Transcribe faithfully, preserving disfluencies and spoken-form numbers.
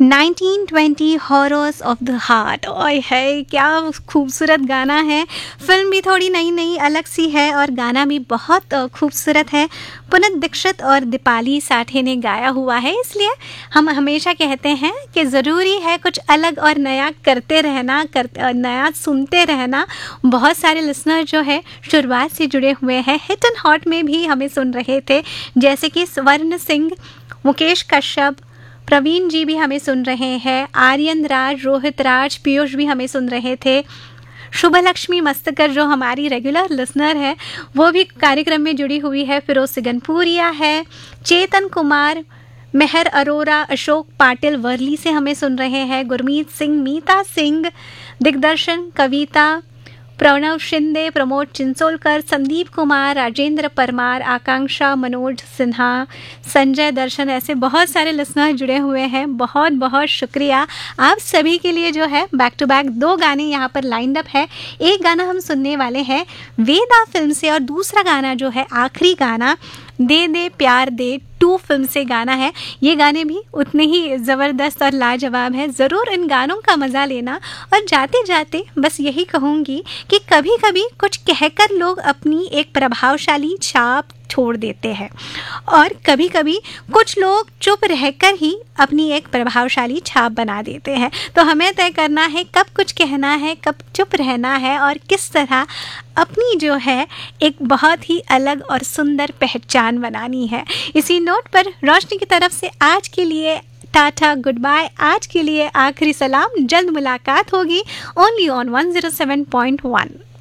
Nineteen twenty horrors of the heart. ओए है, क्या खूबसूरत गाना है। फिल्म भी थोड़ी नई नई अलग सी है और गाना भी बहुत खूबसूरत है। पुनीत दीक्षित और दीपाली साठे ने गाया हुआ है, इसलिए हम हमेशा कहते हैं कि ज़रूरी है कुछ अलग और नया करते रहना, कर नया सुनते रहना। बहुत सारे लिसनर जो है शुरुआत से जुड़े हुए हैं, हिट एंड हॉट में भी हमें सुन रहे थे, जैसे कि स्वर्ण सिंह, मुकेश कश्यप, प्रवीण जी भी हमें सुन रहे हैं, आर्यन राज, रोहित राज, पीयूष भी हमें सुन रहे थे। शुभ लक्ष्मी मस्तकर जो हमारी रेगुलर लिसनर है वो भी कार्यक्रम में जुड़ी हुई है। फिरोज सिगनपुरिया है, चेतन कुमार, मेहर अरोरा, अशोक पाटिल वर्ली से हमें सुन रहे हैं, गुरमीत सिंह, मीता सिंह, दिग्दर्शन, कविता, प्रणव शिंदे, प्रमोद चिंचोलकर, संदीप कुमार, राजेंद्र परमार, आकांक्षा, मनोज सिन्हा, संजय दर्शन, ऐसे बहुत सारे लिसनर जुड़े हुए हैं। बहुत बहुत शुक्रिया आप सभी के लिए। जो है बैक टू बैक दो गाने यहाँ पर लाइंड अप है। एक गाना हम सुनने वाले हैं वेदा फिल्म से और दूसरा गाना जो है आखिरी गाना दे दे प्यार दे टू फिल्म से गाना है। ये गाने भी उतने ही ज़बरदस्त और लाजवाब है। ज़रूर इन गानों का मज़ा लेना। और जाते जाते बस यही कहूँगी कि कभी कभी कुछ कहकर लोग अपनी एक प्रभावशाली छाप छोड़ देते हैं और कभी कभी कुछ लोग चुप रहकर ही अपनी एक प्रभावशाली छाप बना देते हैं। तो हमें तय करना है कब कुछ कहना है, कब चुप रहना है और किस तरह अपनी जो है एक बहुत ही अलग और सुंदर पहचान बनानी है। इसी नोट पर रोशनी की तरफ से आज के लिए टाटा, गुड बाय। आज के लिए आखिरी सलाम, जल्द मुलाकात होगी only on one zero seven point one.